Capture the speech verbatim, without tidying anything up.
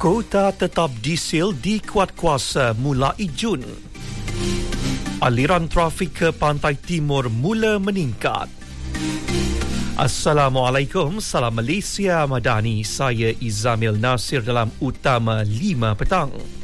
Kota tetap diesel dikuat kuasa mulai Jun. Aliran trafik ke pantai timur mula meningkat. Assalamualaikum, salam Malaysia Madani. Saya Izamil Nasir dalam Utama lima petang.